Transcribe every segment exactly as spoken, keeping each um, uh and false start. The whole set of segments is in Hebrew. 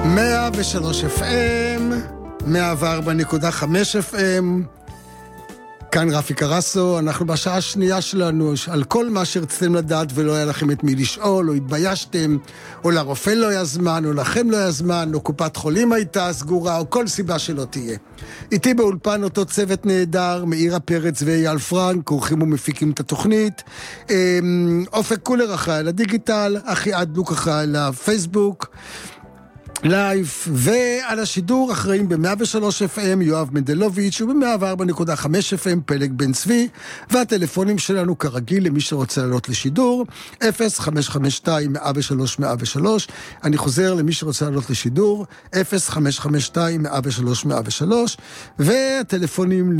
מאה ושלוש אף אם, מאה וארבע נקודה חמש אף אם, כאן רפי קרסו. אנחנו בשעה השנייה שלנו על כל מה שרציתם לדעת ולא היה לכם את מי לשאול, או התביישתם, או לרופא לא היה זמן, או לכם לא היה זמן, או קופת חולים הייתה סגורה, או כל סיבה שלא תהיה. איתי באולפן אותו צוות נהדר, מאירה פרץ ואייל פרנק, עורכים ומפיקים את התוכנית. אופק קולר אחראי על הדיגיטל, אחי אדלוק אחראי על הפייסבוק לייב, ועל השידור אחראים ב-מאה ושלוש אף אם יואב מנדלוביץ' וב-מאה וארבע נקודה חמש אף אם פלג בן צבי, והטלפונים שלנו כרגיל למי שרוצה לעלות לשידור אפס חמש חמש שתיים מאה ושלוש מאה ושלוש. אני חוזר למי שרוצה לעלות לשידור אפס חמש חמש שתיים מאה ושלוש מאה ושלוש, והטלפונים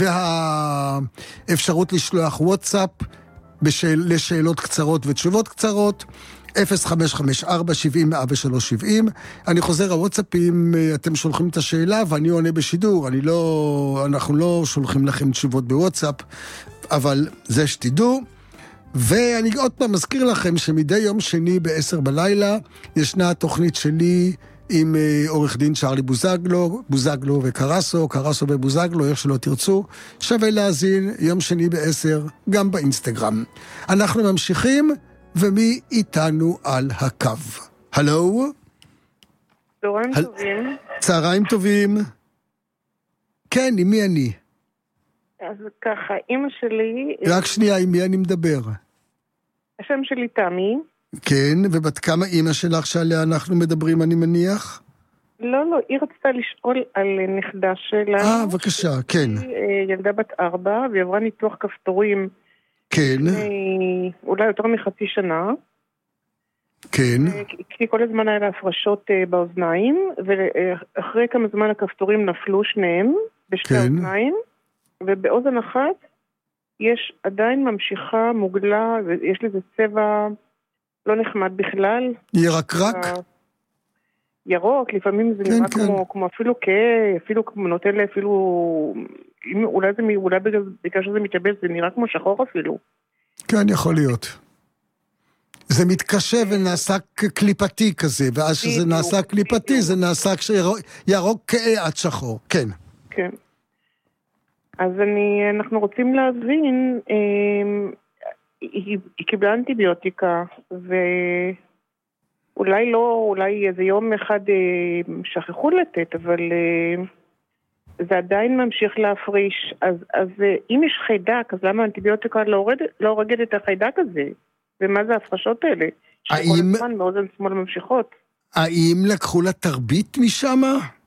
והאפשרות לשלוח וואטסאפ בשאל... לשאלות קצרות ותשובות קצרות אפס חמש חמש ארבע שבעים מאה ושלוש שבעים. אני חוזר, הוואטסאפים, אתם שולחים את השאלה ואני עונה בשידור. אני לא, אנחנו לא שולחים לכם תשובות בוואטסאפ, אבל זה שתדעו. ואני עוד פעם מזכיר לכם שמדי יום שני בעשר בלילה ישנה התוכנית שלי עם עורך דין צ'רלי בוזגלו, בוזגלו וקרסו, קרסו ובוזגלו, איך שלא תרצו. שווה להזין, יום שני בעשר, גם באינסטגרם. אנחנו ממשיכים, ומי איתנו על הקו? הלו? צהריים הל... טובים. צהריים טובים. כן, עם מי אני? אז ככה, אמא שלי... רק שנייה, עם מי אני מדבר? השם שלי תמי. כן, ובת כמה אמא שלך שעליה אנחנו מדברים, אני מניח? לא, לא, היא רצתה לשאול על נכדה שלה. אה, בבקשה, כן. היא ילדה בת ארבע, והיא עברה ניתוח כפתורים. כן. אולי יותר מחצי שנה. כן. כי כל הזמן היה לה הפרשות באוזניים, ואחרי כמה זמן הכפתורים נפלו שניהם, בשתי האוזניים, ובאוזן אחת יש עדיין ממשיכה מוגלה, ויש לזה צבע לא נחמד בכלל. ירקרק? ירוק, לפעמים זה נראה כמו, כמו אפילו כאי, אפילו כמו נותן לי אפילו, אולי זה, אולי בגלל שזה מתייבש, זה נראה כמו שחור אפילו. כן, יכול להיות. זה מתקשה ונעשה קליפתי כזה, ואז שזה נעשה קליפתי, זה נעשה ירוק כאי עד שחור. כן. כן. אז אני, אנחנו רוצים להבין, היא, היא קיבלה אנטיביוטיקה, ו... אולי לא, אולי איזה יום אחד אה, שכחו לתת, אבל אה, זה עדיין ממשיך להפריש. אז, אז אה, אם יש חיידק, אז למה האנטיביוטיקה לא הורגת, לא הורגת את החיידק הזה? ומה זה ההפרשות האלה? שכל האם... הזמן מאוזן שמאל ממשיכות. האם לקחו לה תרבית משם?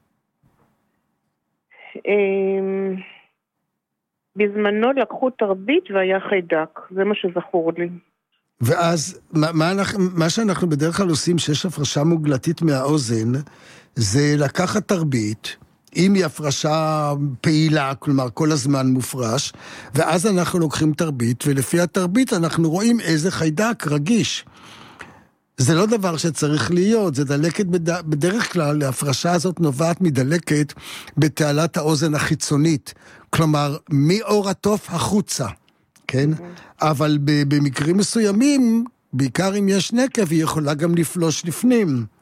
אה, בזמנו לקחו תרבית והיה חיידק, זה מה שזכור לי. ואז, מה, מה, אנחנו, מה שאנחנו בדרך כלל עושים, שיש הפרשה מוגלתית מהאוזן, זה לקחת תרבית, אם היא הפרשה פעילה, כלומר כל הזמן מופרש, ואז אנחנו לוקחים תרבית, ולפי התרבית אנחנו רואים איזה חיידק רגיש. זה לא דבר שצריך להיות, זה דלקת בד... בדרך כלל, ההפרשה הזאת נובעת מדלקת בתעלת האוזן החיצונית, כלומר, מאור התוף החוצה. כן? אבל במקרים מסוימים, בעיקר אם יש נקב, היא יכולה גם לפלוש לפנים.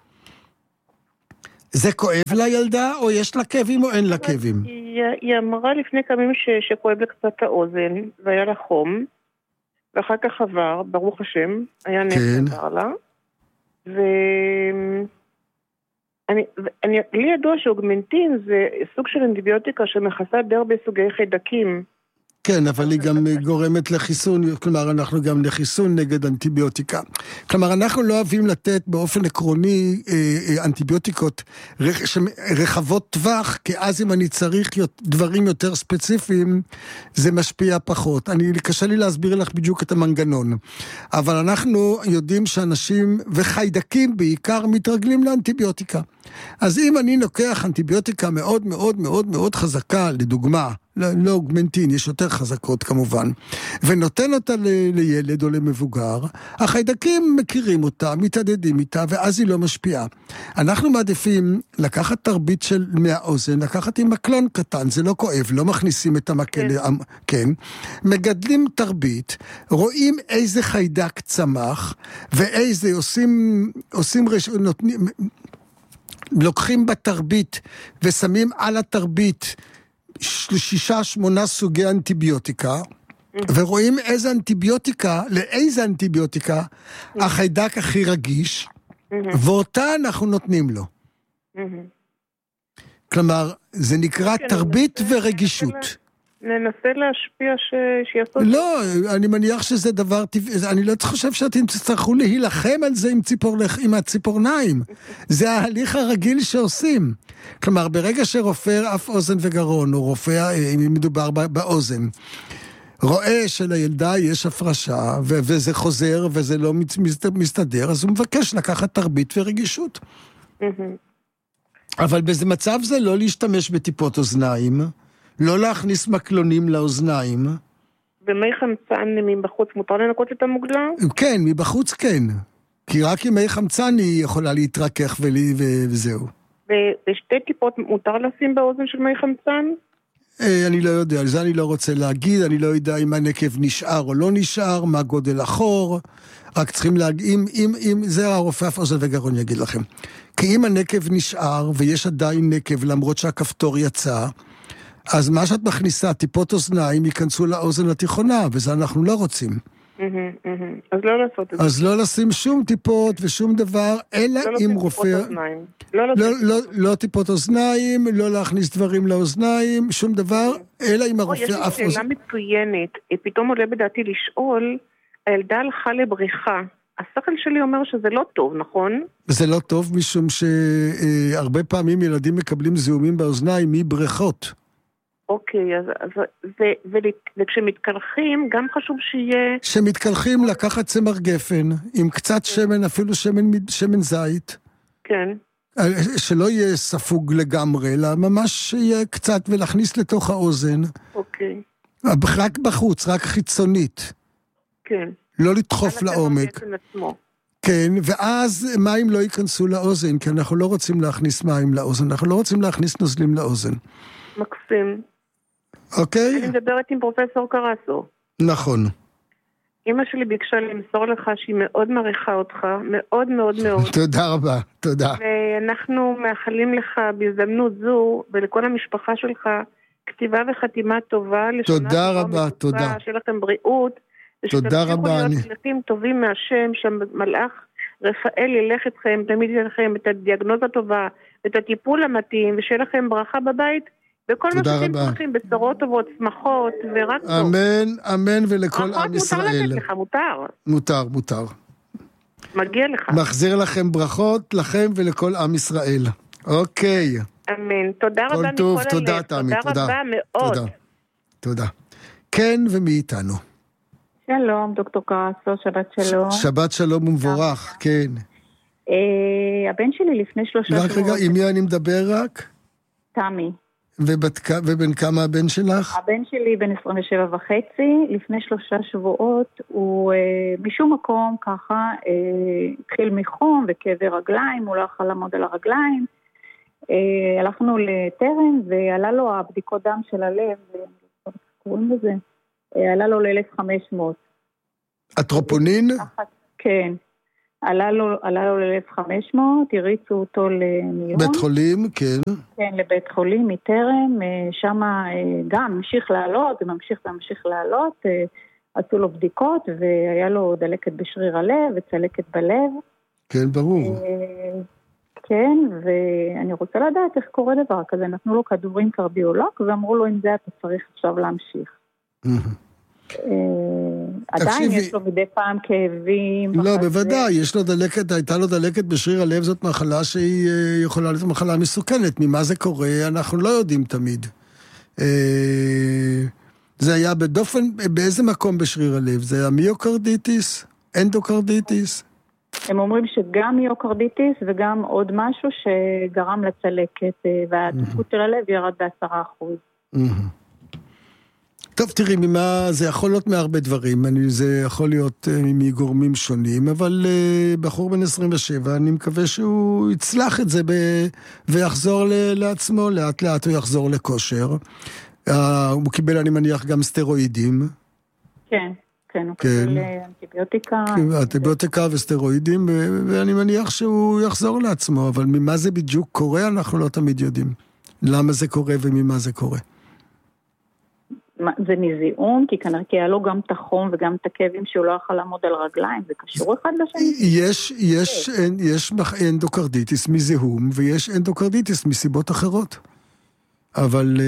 זה כואב לילדה, או יש לה כאבים או אין לה כאבים? היא אמרה לפני כמה ימים שכואב לה קצת האוזן, והיה לה חום, ואחר כך עבר, ברוך השם, היה נקב לה, לי ידוע שאוגמנטין זה סוג של אנטיביוטיקה שמכסה די הרבה סוגי חיידקים, כן, אבל היא גם גורמת לחיסון, כלומר, אנחנו גם לחיסון נגד אנטיביוטיקה. כלומר, אנחנו לא אוהבים לתת באופן עקרוני אנטיביוטיקות רחבות טווח, כי אז אם אני צריך דברים יותר ספציפיים, זה משפיע פחות. אני, קשה לי להסביר לך בדיוק את המנגנון. אבל אנחנו יודעים שאנשים וחיידקים בעיקר מתרגלים לאנטיביוטיקה. אז אם אני לוקח אנטיביוטיקה מאוד מאוד מאוד מאוד חזקה, לדוגמה, לא, לא אוגמנטין, יש יותר חזקות כמובן, ונותן אותה ל- לילד או למבוגר, החיידקים מכירים אותה, מתעדדים איתה, ואז היא לא משפיעה. אנחנו מעדיפים לקחת תרבית של מהאוזן, לקחת עם מקלון קטן, זה לא כואב, לא מכניסים את המקל, כן. כן, מגדלים תרבית, רואים איזה חיידק צמח, ואיזה עושים, עושים רש... נותנים... לוקחים בתרבית ושמים על התרבית שישה, שמונה סוגי אנטיביוטיקה, ורואים איזה אנטיביוטיקה, לאיזה אנטיביוטיקה, החיידק הכי רגיש, ואותה אנחנו נותנים לו. כלומר, זה נקרא תרבית ורגישות. ננסה להשפיע שיעשו... לא, אני מניח שזה דבר טבעי, אני לא חושב שאתם תצטרכו להילחם על זה עם, ציפור, עם הציפורניים. זה ההליך הרגיל שעושים. כלומר, ברגע שרופא אף אוזן וגרון, או רופא, אם מדובר באוזן, רואה שלילדה יש הפרשה, ו- וזה חוזר, וזה לא מסתדר, אז הוא מבקש לקחת תרבית ורגישות. אבל באיזה מצב זה לא להשתמש בטיפות אוזניים, לא להכניס מקלונים לאוזניים. ומי חמצן מבחוץ מותר לנקות את המוגלה? כן, מבחוץ כן. כי רק עם מי חמצן היא יכולה להתרכך וזהו. ושתי טיפות מותר לשים באוזן של מי חמצן? אני לא יודע, על זה אני לא רוצה להגיד, אני לא יודע אם הנקב נשאר או לא נשאר, מה גודל החור, רק צריכים להגיד, אם, אם, אם זה הרופא אף אוזן וגרון יגיד לכם. כי אם הנקב נשאר ויש עדיין נקב למרות שהכפתור יצא, אז מה שאת מכניסה, טיפות אוזניים ייכנסו לאוזן התיכונה, וזה אנחנו לא רוצים. אז לא לעשות את זה. אז לא לשים שום טיפות ושום דבר, אלא אם רופא... לא טיפות אוזניים, לא להכניס דברים לאוזניים, שום דבר, אלא אם הרופא... יש לי שאלה מצוינת, פתאום עולה בדעתי לשאול, הילדה הלכה לבריחה, השכל שלי אומר שזה לא טוב, נכון? זה לא טוב, משום שהרבה פעמים ילדים מקבלים זיהומים באוזניים מבריכות. אוקיי, אז, אז, ו, ו, וכשמתקלחים, גם חשוב שיהיה... כשמתקלחים לקחת צמר גפן, עם קצת שמן, אפילו שמן, שמן זית. כן. שלא יהיה ספוג לגמרי, אלא ממש יהיה קצת ולהכניס לתוך האוזן. אוקיי. רק בחוץ, רק חיצונית. כן. לא לדחוף לעומק. כן, ואז מים לא ייכנסו לאוזן, כי אנחנו לא רוצים להכניס מים לאוזן, אנחנו לא רוצים להכניס נוזלים לאוזן. מקסים. אוקיי? אני מדברת עם פרופסור קרסו. נכון. אמא שלי ביקשה למסור לך שהיא מאוד מעריכה אותך, מאוד מאוד מאוד. תודה רבה, תודה. ואנחנו מאחלים לך בהזדמנות זו, ולכל המשפחה שלך, כתיבה וחתימה טובה. תודה רבה, תודה. שיהיה לכם בריאות. תודה רבה. ושתמשיכו להיות ילדים טובים מהשם, שהמלאך רפאל ילך אתכם, תמיד יהיה לכם את הדיאגנוזה טובה, את הטיפול המתאים, ושיהיה לכם ברכה בבית, וכל מה שאתם צריכים, בשורות טובות, שמחות, ורק טוב. אמן, אמן, ולכל עם ישראל. ברכות מותר לתת לך, מותר. מותר, מותר. מגיע לך. מחזיר לכם ברכות, לכם ולכל עם ישראל. אוקיי. אמן. תודה רבה מכל הלב. טוב, תודה, תמי, תודה רבה מאוד. תודה. תודה. כן, ומי איתנו? שלום, דוקטור קרסו, שבת שלום. שבת שלום ומבורך, כן. הבן שלי לפני שלושה שבועות... רק רגע, עם מי אני מדבר רק? תמי. ובן כמה הבן שלך? הבן שלי בן עשרים ושבע וחצי, לפני שלושה שבועות, הוא משום מקום ככה התחיל מחום וכאבי רגליים, הוא לא יכול לעמוד על הרגליים. הלכנו לטרם ועלה לו הבדיקות דם של הלב, קוראים לזה, עלה לו ל-אלף וחמש מאות. אטרופונין? כן. עלה לו, עלה לו ל-אלף וחמש מאות, הריצו אותו למיון. בית חולים, כן. כן, לבית חולים, מטרם, שם גם ממשיך לעלות, וממשיך וממשיך לעלות, עשו לו בדיקות, והיה לו דלקת בשריר הלב, וצלקת בלב. כן, ברור. כן, ואני רוצה לדעת איך קורה דבר כזה, נתנו לו כדורים קרדיולוג, ואמרו לו, אם זה אתה צריך עכשיו להמשיך. עדיין יש לו מדי פעם כאבים. לא, בוודאי, יש לו דלקת, הייתה לו דלקת בשריר הלב, זאת מחלה שהיא יכולה להיות מחלה מסוכנת. ממה זה קורה, אנחנו לא יודעים תמיד. זה היה בדופן, באיזה מקום בשריר הלב? זה היה מיוקרדיטיס? אנדוקרדיטיס? הם אומרים שגם מיוקרדיטיס וגם עוד משהו שגרם לצלקת, והתפקוד של הלב ירד בעשרה אחוז. טוב, תראי, ממה, זה יכול להיות מהרבה דברים, אני, זה יכול להיות uh, מגורמים שונים, אבל uh, בחור בן עשרים ושבע, אני מקווה שהוא יצלח את זה ב, ויחזור ל, לעצמו, לאט לאט הוא יחזור לכושר. Uh, הוא קיבל, אני מניח, גם סטרואידים. כן, כן, הוא כן. קיבל אנטיביוטיקה. אנטיביוטיקה וסטרואידים, ואני מניח שהוא יחזור לעצמו, אבל ממה זה בדיוק קורה, אנחנו לא תמיד יודעים. למה זה קורה וממה זה קורה. זה מזיעום, כי כנראה כי היה לו גם את החום וגם את הכאבים שהוא לא יכול לעמוד על רגליים, זה קשור אחד לשני. יש, יש, יש אנדוקרדיטיס מזיהום, ויש אנדוקרדיטיס מסיבות אחרות. אבל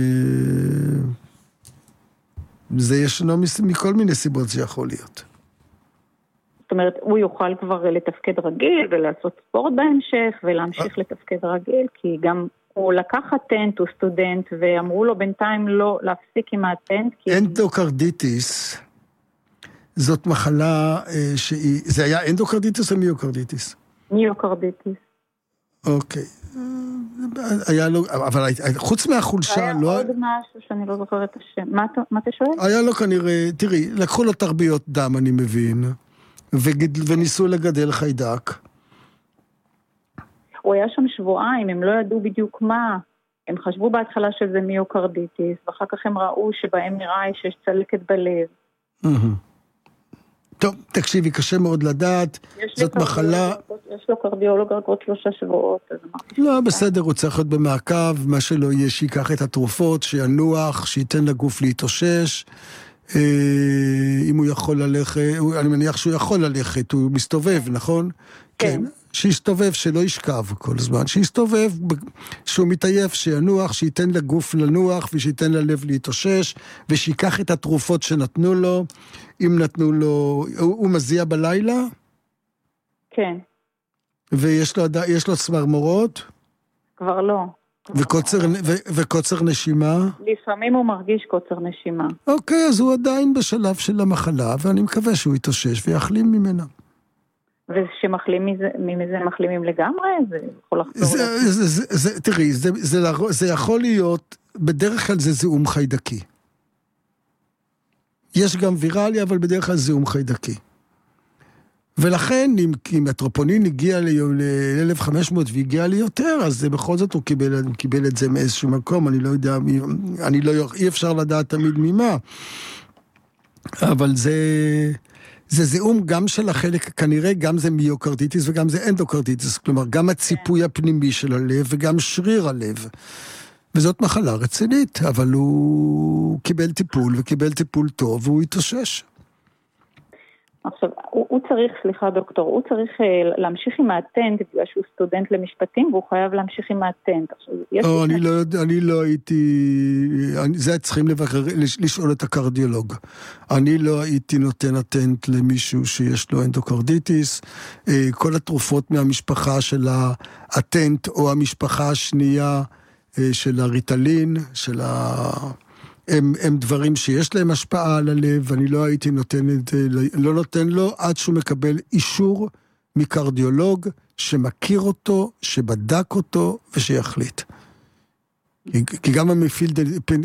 זה ישנו מכל מיני סיבות שיכול להיות. זאת אומרת, הוא יוכל כבר לתפקד רגיל, ולעשות ספורט בהמשך, ולהמשיך לתפקד רגיל, כי גם הוא לקח אטנט, הוא סטודנט, ואמרו לו בינתיים לא להפסיק עם האטנט. אנדוקרדיטיס, זאת מחלה שהיא, זה היה אנדוקרדיטיס או מיוקרדיטיס? מיוקרדיטיס. אוקיי. היה לו, אבל חוץ מהחולשה, היה לא... עוד משהו שאני לא זוכרת את השם. מה, מה אתה שואל? היה לו כנראה, תראי, לקחו לו תרביות דם, אני מבין, וגד, וניסו לגדל חיידק. הוא היה שם שבועיים, הם לא ידעו בדיוק מה. הם חשבו בהתחלה שזה מיוקרדיטיס, ואחר כך הם ראו שבהם נראה שיש צלקת בלב. טוב, תקשיבי, קשה מאוד לדעת, זאת מחלה... יש לו קרדיולוג רק עוד שלושה שבועות, אז אמרתי... לא, בסדר, הוא צריך להיות במעקב, מה שלא יהיה, שיקח את התרופות, שינוח, שייתן לגוף להתאושש, אם הוא יכול ללכת, אני מניח שהוא יכול ללכת, הוא מסתובב, נכון? כן. שיסתובב, שלא ישכב כל הזמן, שיסתובב, שהוא מתעייף, שינוח, שייתן לגוף לנוח, ושייתן ללב להתאושש, ושיקח את התרופות שנתנו לו, אם נתנו לו, הוא, הוא מזיע בלילה? כן. ויש לו, יש לו צמרמורות? כבר לא. וקוצר, ו, וקוצר נשימה? לפעמים הוא מרגיש קוצר נשימה. אוקיי, אז הוא עדיין בשלב של המחלה, ואני מקווה שהוא יתאושש ויחלים ממנה. ושמחלים מזה, מזה מחלימים לגמרי, זה יכול לחזור... זה, זה, זה, זה, תראי, זה, זה, זה יכול להיות, בדרך כלל זה זיהום חיידקי. יש גם ויראלי, אבל בדרך כלל זיהום חיידקי. ולכן, אם, אם הטרופונין הגיע ל-אלף וחמש מאות והגיע לי יותר, אז זה בכל זאת הוא קיבל, הוא קיבל את זה מאיזשהו מקום, אני לא יודע, אני לא, אי אפשר לדעת תמיד ממה. אבל זה... זה זיהום גם של החלק, כנראה גם זה מיוקרדיטיס וגם זה אנדוקרדיטיס, כלומר גם הציפוי הפנימי של הלב וגם שריר הלב. וזאת מחלה רצינית, אבל הוא קיבל טיפול וקיבל טיפול טוב והוא התאושש. עכשיו, הוא, הוא צריך, סליחה דוקטור, הוא צריך uh, להמשיך עם האטנט, בגלל שהוא סטודנט למשפטים, והוא חייב להמשיך עם האטנט. עכשיו, יש או, אני, לא, אני לא הייתי, אני, זה צריכים לבחר, לשאול את הקרדיולוג. אני לא הייתי נותן אטנט למישהו שיש לו אנדוקרדיטיס, כל התרופות מהמשפחה של האטנט, או המשפחה השנייה של הריטלין, של ה... הם, הם דברים שיש להם השפעה על הלב, ואני לא הייתי נותן את זה, לא נותן לו עד שהוא מקבל אישור מקרדיולוג שמכיר אותו, שבדק אותו ושיחליט. כי, כי גם המפילד,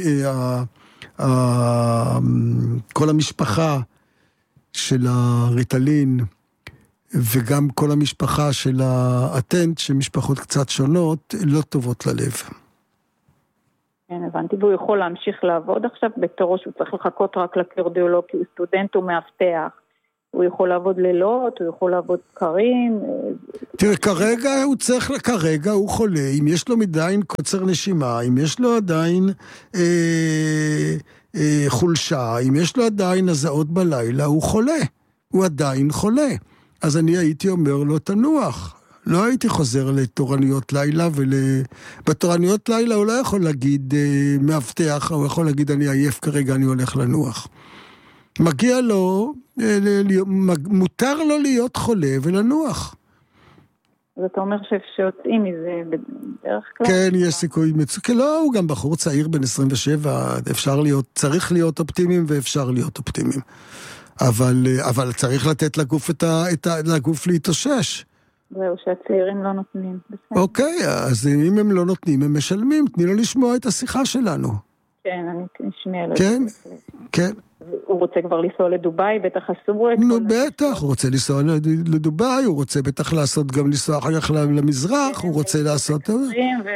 כל המשפחה של הריטלין, וגם כל המשפחה של האטנט, שמשפחות קצת שונות, לא טובות ללב. כן, הבנתי, והוא יכול להמשיך לעבוד עכשיו בתור שהוא צריך לחכות רק לקרדיולוג, כי הוא סטודנט ומאבטח. הוא יכול לעבוד לילות, הוא יכול לעבוד קרים. תראה, כרגע הוא צריך, כרגע הוא חולה, אם יש לו עדיין קוצר נשימה, אם יש לו עדיין אה, אה, חולשה, אם יש לו עדיין הזעות בלילה, הוא חולה. הוא עדיין חולה. אז אני הייתי אומר לו, תנוח. לא הייתי חוזר לתורניות לילה, ובתורניות לילה הוא לא יכול להגיד אה, מאבטח, הוא יכול להגיד אני עייף כרגע, אני הולך לנוח. מגיע לו, אה, ל- מותר לו להיות חולה ולנוח. אז אתה אומר שיוצאים מזה בדרך כלל? כן, יש סיכוי מצוין. לא, הוא גם בחור צעיר בן עשרים ושבע, אפשר להיות, צריך להיות אופטימיים ואפשר להיות אופטימיים. אבל, אבל צריך לתת לגוף, את ה, את ה, לגוף להתאושש. זהו, שהצעירים לא נותנים. אוקיי, אז אם הם לא נותנים, הם משלמים. תני לו לשמוע את השיחה שלנו. כן, אני אשמיע לו. כן, כן. הוא רוצה כבר לנסוע לדוביי, בטח עשו את כל... נו, בטח, הוא רוצה לנסוע לדוביי, הוא רוצה בטח לעשות גם לנסוע אחר כך למזרח, הוא רוצה לעשות...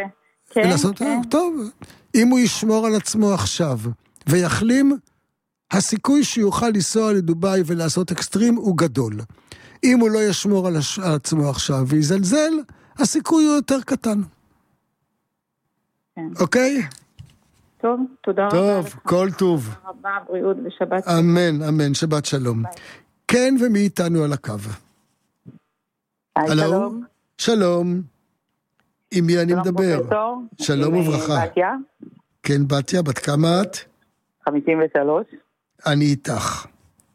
כן, לעשות... טוב, אם הוא ישמור על עצמו עכשיו ויחלים, הסיכוי שיוכל לנסוע לדוביי ולעשות אקסטרים הוא גדול. אם הוא לא ישמור על עצמו עכשיו ויזלזל, הסיכוי הוא יותר קטן. כן. אוקיי? טוב, תודה טוב, רבה. טוב, כל טוב. תודה רבה, בריאות ושבת. אמן, אמן, שבת שלום. ביי. כן, ומי איתנו על הקו? היי, שלום. שלום. עם מי אני מדבר? פרופסור. שלום וברכה. בתיה. כן, בתיה, בת כמה את? חמישים ושלוש. אני איתך.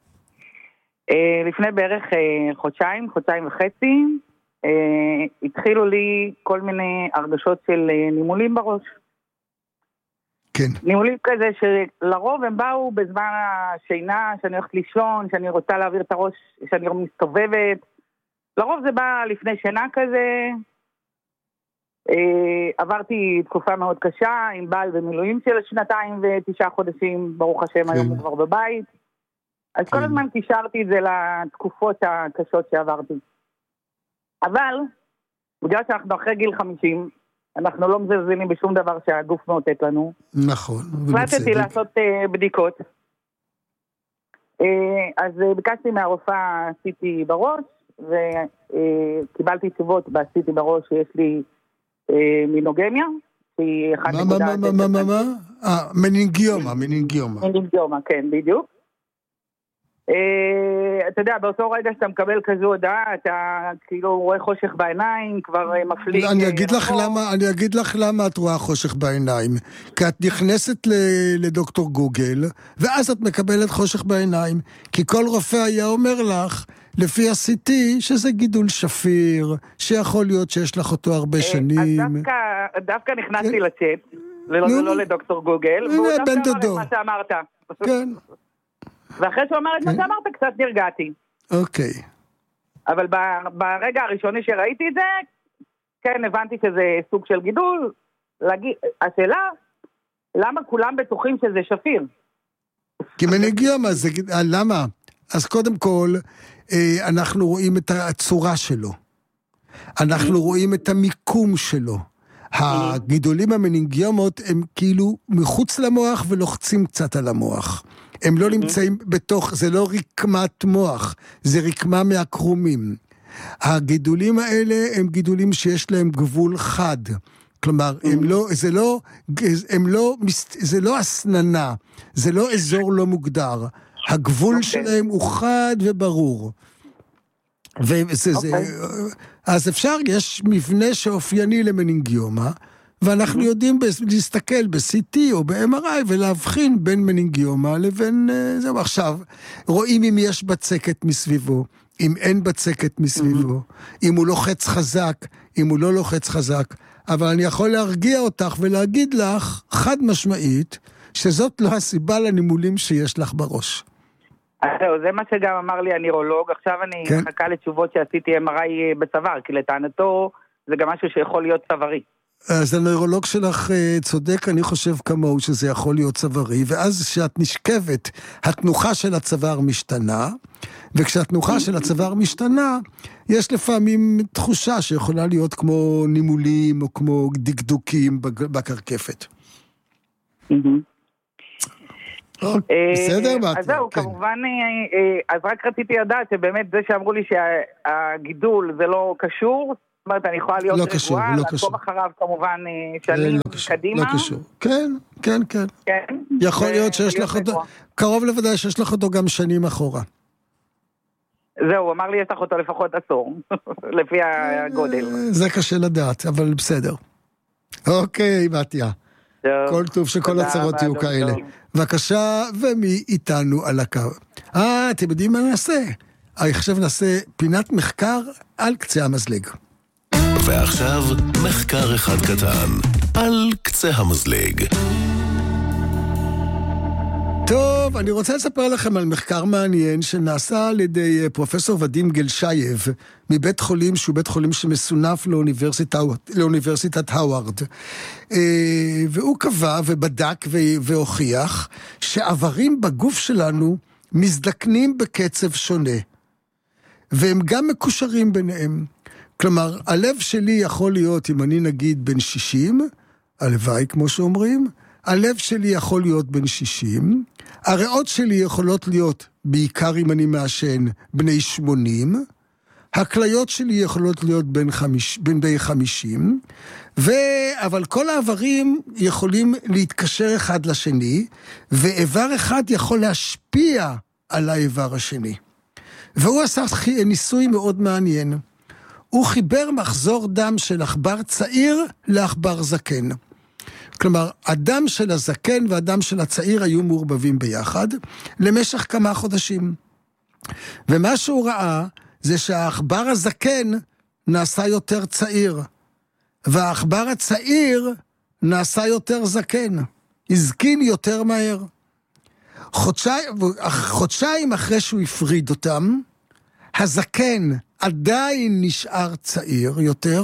לפני בערך חודשיים, חודשיים וחצי, התחילו לי כל מיני הרגשות של נימולים בראש. כן. נימולים כזה שלרוב הם באו בזמן השינה, שאני הולכת לישון, שאני רוצה להעביר את הראש, שאני מסתובבת. לרוב זה בא לפני שינה כזה. עברתי תקופה מאוד קשה עם בעל במילואים של שנתיים ותשעה חודשים, ברוך השם היום הוא כבר בבית. אז כל הזמן קישרתי את זה לתקופות הקשות שעברתי. אבל, בגלל שאנחנו אחרי גיל חמישים, אנחנו לא מזלזלים בשום דבר שהגוף מאותת לנו. נכון. החלטתי לעשות בדיקות. אז ביקשתי מהרופאה, עשיתי בראש, וקיבלתי תשובות בעשיתי בראש שיש לי מינוגמיה. מה, מה, מה, מה, מה, מה? אה, מנינגיומה, מנינגיומה. מנינגיומה, כן, בדיוק. אתה יודע, באותו רגע שאתה מקבל כזו הודעה, אתה כאילו רואה חושך בעיניים, כבר מפליג. אני אגיד לך למה, אני אגיד לך למה את רואה חושך בעיניים. כי את נכנסת לדוקטור גוגל, ואז את מקבלת חושך בעיניים. כי כל רופא היה אומר לך, לפי ה-סי טי, שזה גידול שפיר, שיכול להיות שיש לך אותו הרבה שנים. אז דווקא נכנסתי לצ'אט, לא לדוקטור גוגל, והוא דווקא אמר את מה שאמרת. כן. ואחרי שהוא אמר את מה שאמרת, קצת נרגעתי. אוקיי. אבל ברגע הראשוני שראיתי את זה, כן, הבנתי שזה סוג של גידול. השאלה, למה כולם בטוחים שזה שפיר? כי מנינגיומה, למה? אז קודם כל, אנחנו רואים את הצורה שלו. אנחנו רואים את המיקום שלו. הגידולים המנינגיומות הם כאילו מחוץ למוח ולוחצים קצת על המוח. הם לא נמצאים בתוך, זה לא רקמת מוח, זה רקמה מהקרומים. הגידולים האלה הם גידולים שיש להם גבול חד. כלומר, הם לא, זה לא, הם לא, זה לא הסננה, זה לא אזור לא מוגדר. הגבול שלהם הוא חד וברור. וזה, זה, אז אפשר, יש מבנה שאופייני למנינגיומה, ואנחנו יודעים להסתכל ב-סי טי או ב-אם אר איי ולהבחין בין מנינגיומה לבין זהו. עכשיו, רואים אם יש בצקת מסביבו, אם אין בצקת מסביבו, אם הוא לוחץ חזק, אם הוא לא לוחץ חזק, אבל אני יכול להרגיע אותך ולהגיד לך חד משמעית שזאת לא הסיבה לנימולים שיש לך בראש. זה מה שגם אמר לי הנוירולוג, עכשיו אני מחכה לתשובות שעשיתי אם אר איי בצוואר, כי לטענתו זה גם משהו שיכול להיות צווארי. אז הנוירולוג שלך צודק, אני חושב כמוהו שזה יכול להיות צווארי, ואז כשאת נשכבת, התנוחה של הצוואר משתנה, וכשהתנוחה של הצוואר משתנה, יש לפעמים תחושה שיכולה להיות כמו נימולים, או כמו דקדוקים בקרקפת. בסדר, אז זהו, כמובן, אז רק רציתי לדעת שבאמת זה שאמרו לי שהגידול זה לא קשור, זאת אומרת, אני יכולה להיות רגועה, לעקוב אחריו כמובן שנים קדימה. לא קשור, כן, כן, כן. יכול להיות שיש לך אותו, קרוב לוודאי שיש לך אותו גם שנים אחורה. זהו, אמר לי יש לך אותו לפחות עשור, לפי הגודל. זה קשה לדעת, אבל בסדר. אוקיי, בתיה. כל טוב שכל הצרות יהיו כאלה. בבקשה, ומי איתנו על הקו? אה, אתם יודעים מה נעשה? אני חושב נעשה פינת מחקר על קצה המזלג. ועכשיו מחקר אחד קטן על קצה המזלג. טוב, אני רוצה לספר לכם על מחקר מעניין שנעשה על ידי פרופסור ודים גלשייב מבית חולים שהוא בית חולים שמסונף לאוניברסיטה, לאוניברסיטת האווארד. והוא קבע ובדק והוכיח שעברים בגוף שלנו מזדקנים בקצב שונה. והם גם מקושרים ביניהם. כלומר, הלב שלי יכול להיות, אם אני נגיד בן שישים, הלוואי כמו שאומרים, הלב שלי יכול להיות בן שישים, הריאות שלי יכולות להיות, בעיקר אם אני מעשן, בני שמונים, הכליות שלי יכולות להיות בין, חמיש, בין בי חמישים, ו... אבל כל העברים יכולים להתקשר אחד לשני, ואיבר אחד יכול להשפיע על האיבר השני. והוא עשה ניסוי מאוד מעניין. הוא חיבר מחזור דם של עכבר צעיר לעכבר זקן. כלומר, הדם של הזקן והדם של הצעיר היו מעורבבים ביחד, למשך כמה חודשים. ומה שהוא ראה, זה שהעכבר הזקן נעשה יותר צעיר, והעכבר הצעיר נעשה יותר זקן, הזקין יותר מהר. חודשיים, חודשיים אחרי שהוא הפריד אותם, הזקן עדיין נשאר צעיר יותר,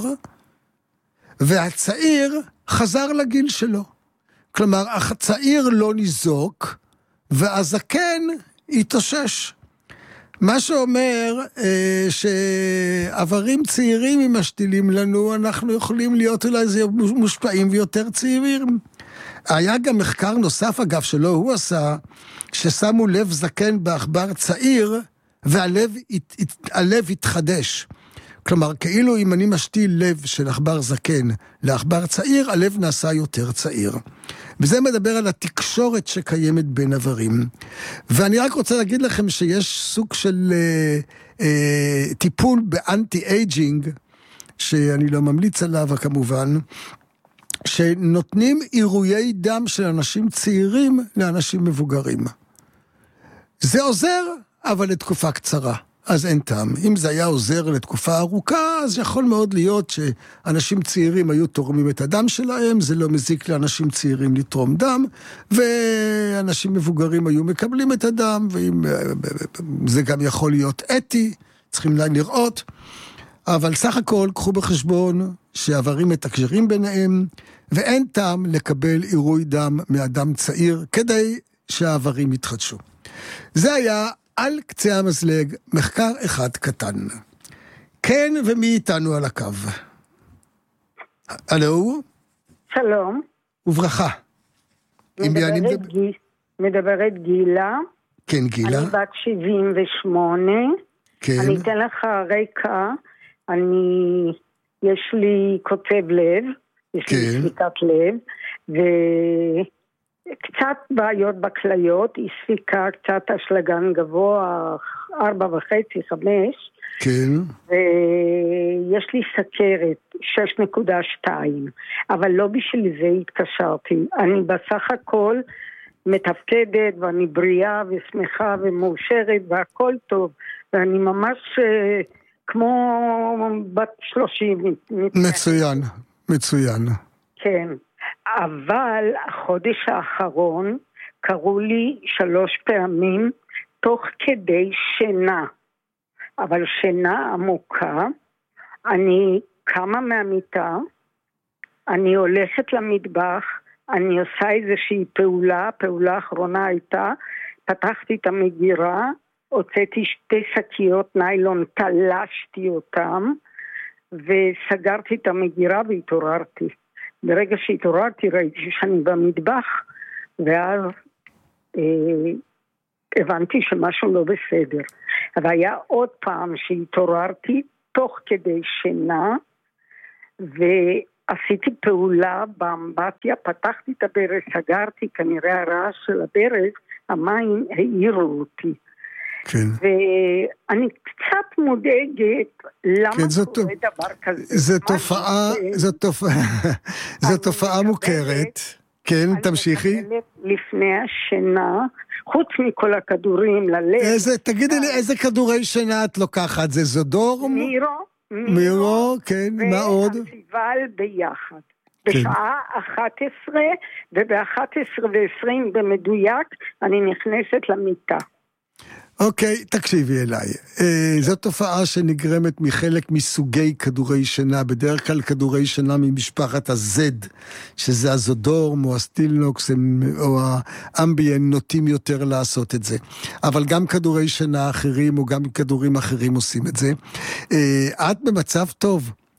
והצעיר חזר לגיל שלו. כלומר, הצעיר לא ניזוק, והזקן התאושש. מה שאומר אה, שעברים צעירים אם משתילים לנו, אנחנו יכולים להיות אולי זה מושפעים ויותר צעירים. היה גם מחקר נוסף אגב שלא הוא עשה, ששמו לב זקן בעכבר צעיר, והלב הלב התחדש. כלומר, כאילו אם אני משתיל לב של עכבר זקן לעכבר צעיר, הלב נעשה יותר צעיר. וזה מדבר על התקשורת שקיימת בין איברים. ואני רק רוצה להגיד לכם שיש סוג של אה, אה, טיפול באנטי-אייג'ינג, שאני לא ממליץ עליו כמובן, שנותנים עירויי דם של אנשים צעירים לאנשים מבוגרים. זה עוזר, אבל לתקופה קצרה. אז אין טעם. אם זה היה עוזר לתקופה ארוכה, אז יכול מאוד להיות שאנשים צעירים היו תורמים את הדם שלהם, זה לא מזיק לאנשים צעירים לתרום דם, ואנשים מבוגרים היו מקבלים את הדם, וזה גם יכול להיות אתי, צריכים לראות, אבל סך הכל קחו בחשבון שהעברים מתקשרים ביניהם, ואין טעם לקבל עירוי דם מאדם צעיר, כדי שהעברים יתחדשו. זה היה על קצה המזלג, מחקר אחד קטן. כן, ומי איתנו על הקו? הלו? שלום. וברכה. מדברת, גיל, מדברת גילה. כן, גילה. אני בת שבעים ושמונה. כן. אני אתן לך רקע. אני, יש לי קוצב לב. יש כן. לי ספיקת לב. ו... קצת בעיות בכליות, היא ספיקה, קצת אשלגן גבוה, ארבע וחצי, חמש. כן. ויש לי סכרת, שש נקודה שתיים. אבל לא בשביל זה התקשרתי. אני בסך הכל מתפקדת, ואני בריאה ושמחה ומאושרת, והכל טוב. ואני ממש כמו בת שלושים. מצוין, מצוין. כן. אבל החודש האחרון קראו לי שלוש פעמים תוך כדי שינה, אבל שינה עמוקה. אני קמה מהמיטה, אני הולכת למטבח, אני עושה איזושהי פעולה, פעולה האחרונה הייתה, פתחתי את המגירה, הוצאתי שתי שקיות ניילון, תלשתי אותם, וסגרתי את המגירה והתעוררתי. ברגע שהתעוררתי ראיתי שאני במטבח, ואז אה, הבנתי שמשהו לא בסדר. אבל היה עוד פעם שהתעוררתי תוך כדי שינה, ועשיתי פעולה באמבטיה, פתחתי את הברז, סגרתי, כנראה הרעש של הברז, המים העירו אותי. כן. ואני קצת מודאגת למה כן, קורה דבר כזה. זו תופעה, זו תופעה, זו תופעה מוכרת. כן, תמשיכי. לפני השינה, חוץ מכל הכדורים ללב. איזה, תגידי לי, איזה כדורי שינה את לוקחת? זה זודור? מירו. מירו, כן, מה עוד? והסיבל ביחד. בשעה אחת עשרה, וב-אחת עשרה ועשרים במדויק, אני נכנסת למיטה. אוקיי, תקשיבי אליי. אה, זו תופעה שנגרמת מחלק מסוגי כדורי שינה, בדרך כלל כדורי שינה ממשפחת הזד, שזה הזודורם או הסטילנוקס או האמביאן נוטים יותר לעשות את זה. אבל גם כדורי שינה אחרים או גם כדורים אחרים עושים את זה. אה, את במצב טוב.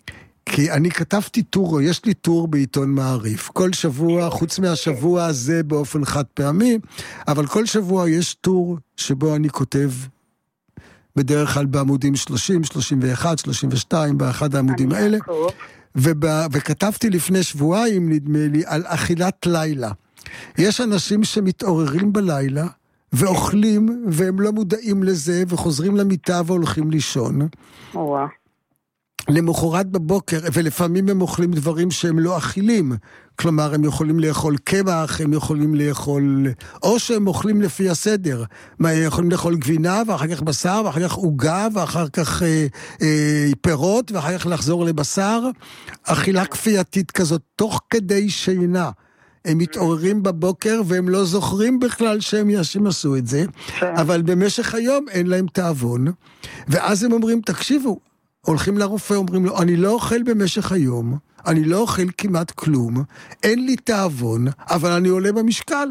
כי אני כתבתי טור, יש לי טור בעיתון מעריף, כל שבוע, חוץ מהשבוע הזה באופן חד פעמי, אבל כל שבוע יש טור שבו אני כותב, בדרך כלל בעמודים שלושים, שלושים ואחת, שלושים ושתיים, באחד העמודים האלה, ובא, וכתבתי לפני שבועיים, נדמה לי, על אכילת לילה. יש אנשים שמתעוררים בלילה, ואוכלים, והם לא מודעים לזה, וחוזרים למיטה והולכים לישון. וואו. למחרת בבוקר, ולפעמים הם אוכלים דברים שהם לא אכילים, כלומר הם יכולים לאכול קמח, הם יכולים לאכול, או שהם אוכלים לפי הסדר, מה, הם יכולים לאכול גבינה, ואחר כך בשר, ואחר כך עוגה, ואחר כך אה, אה, פירות, ואחר כך לחזור לבשר, אכילה כפייתית כזאת, תוך כדי שינה. הם מתעוררים בבוקר, והם לא זוכרים בכלל שהם ישים עשו את זה, אבל במשך היום אין להם תאבון, ואז הם אומרים, תקשיבו, הולכים לרופא, אומרים לו, אני לא אוכל במשך היום, אני לא אוכל כמעט כלום, אין לי תאבון, אבל אני עולה במשקל.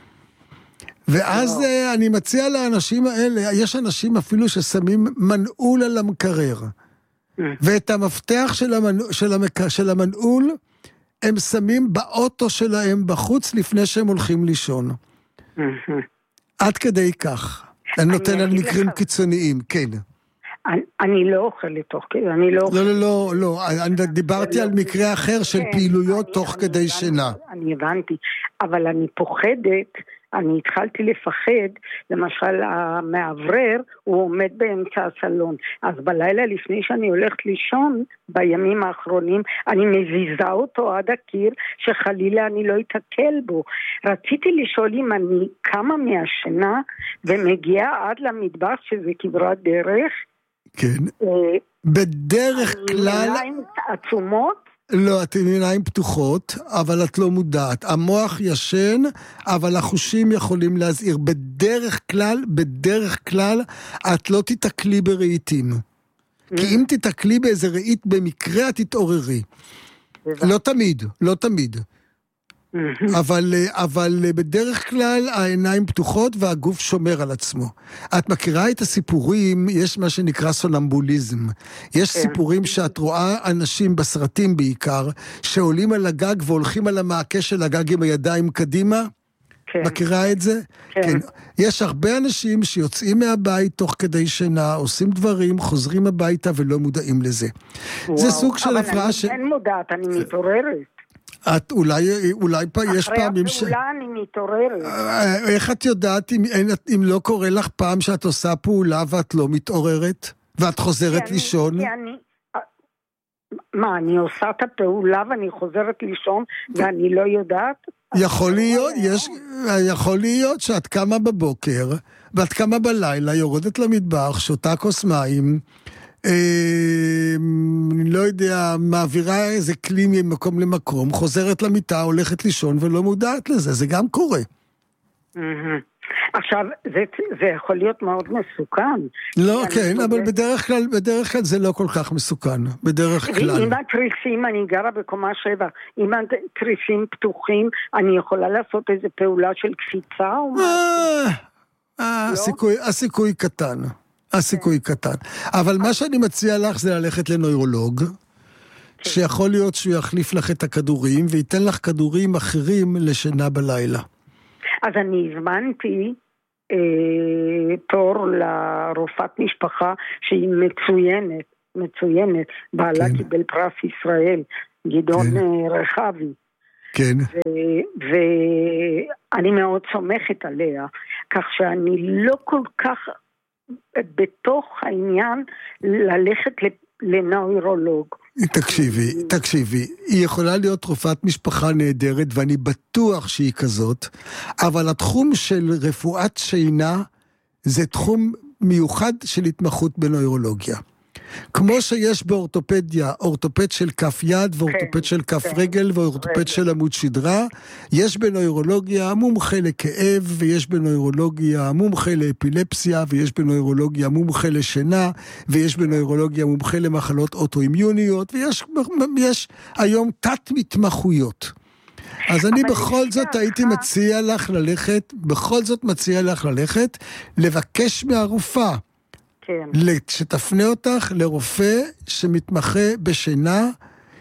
ואז no. אני מציע לאנשים האלה, יש אנשים אפילו ששמים מנעול על המקרר, mm. ואת המפתח של, המנ... של, המק... של המנעול, הם שמים באוטו שלהם בחוץ, לפני שהם הולכים לישון. Mm-hmm. עד כדי כך. אני נותן על מקרים לך. קיצוניים, כן. אני, אני לא אוכלת תוך כדי, אני לא... לא, לא, לא, לא, אני דיברתי על מקרה אחר של פעילויות תוך כדי שינה. אני הבנתי, אבל אני פוחדת, אני התחלתי לפחד, למשל המעברר, הוא עומד באמצע הסלון, אז בלילה לפני שאני הולכת לישון, בימים האחרונים, אני מזיזה אותו עד הקיר, שחלילה אני לא אתקל בו. רציתי לשאול אם אני קמה מהשינה, ומגיעה עד למטבח, שזה כברת דרך, כן. בדרך כלל... עיניים עצומות? לא, את עם עיניים פתוחות, אבל את לא מודעת. המוח ישן, אבל החושים יכולים להזהיר. בדרך כלל, בדרך כלל, את לא תתקלי ברעיתים. כי אם תתקלי באיזה רעית, במקרה את תתעוררי. לא תמיד, לא תמיד. אבל, אבל בדרך כלל העיניים פתוחות והגוף שומר על עצמו. את מכירה את הסיפורים, יש מה שנקרא סונמבוליזם. יש סיפורים שאת רואה אנשים בסרטים בעיקר, שעולים על הגג והולכים על המעקה של הגג עם הידיים קדימה. כן. מכירה את זה? כן. כן. יש הרבה אנשים שיוצאים מהבית תוך כדי שינה, עושים דברים, חוזרים הביתה ולא מודעים לזה. וואו. זה סוג של הפרעה אבל ש... אני כן מודעת, אני מתעוררת. את אולי, אולי פה יש פעמים ש... אחרי הפעולה אני מתעוררת. איך את יודעת אם, אם לא קורה לך פעם שאת עושה פעולה ואת לא מתעוררת? ואת חוזרת לישון? כי אני... מה, אני עושה את הפעולה ואני חוזרת לישון ואני לא יודעת? יכול להיות, יש, יכול להיות שאת קמה בבוקר ואת קמה בלילה, יורדת למטבח, שותה כוס מים, אני לא יודע, מעבירה איזה כלי ממקום למקום, חוזרת למיטה, הולכת לישון ולא מודעת לזה, זה גם קורה. עכשיו, זה, זה יכול להיות מאוד מסוכן. לא, כן, אבל בדרך כלל, בדרך כלל זה לא כל כך מסוכן, בדרך כלל. אם התריסים, אני גרה בקומה שבע, אם התריסים פתוחים, אני יכולה לעשות איזו פעולה של קפיצה או משהו? הסיכוי קטן. הסיכוי קטן. אבל מה שאני מציע לך זה ללכת לנוירולוג, שיכול להיות שהוא יחליף לך את הכדורים, וייתן לך כדורים אחרים לשינה בלילה. אז אני הזמנתי אה, תור לרופאת משפחה שהיא מצוינת, מצוינת, בעלה כן. קיבל פרס ישראל, גדעון כן. רחבי. כן. ואני מאוד סומכת עליה, כך שאני לא כל כך בתוך העניין ללכת לנוירולוג. תקשיבי, תקשיבי, היא יכולה להיות רופאת משפחה נהדרת, ואני בטוח שהיא כזאת, אבל התחום של רפואת שינה, זה תחום מיוחד של התמחות בנוירולוגיה. כמו שיש באורתופדיה, אורתופד של כף יד, ואורתופד של כף רגל, ואורתופד של עמוד שדרה, יש בנוירולוגיה מומחה לכאב, ויש בנוירולוגיה מומחה לאפילפסיה, ויש בנוירולוגיה מומחה לשינה, ויש בנוירולוגיה מומחה למחלות אוטואימיוניות, ויש יש היום תת מתמחויות. אז אני בכל זאת הייתי מציע לך ללכת, בכל זאת מציע לך ללכת, לבקש מהרופאה, כן. שתפנה אותך לרופא שמתמחה בשינה,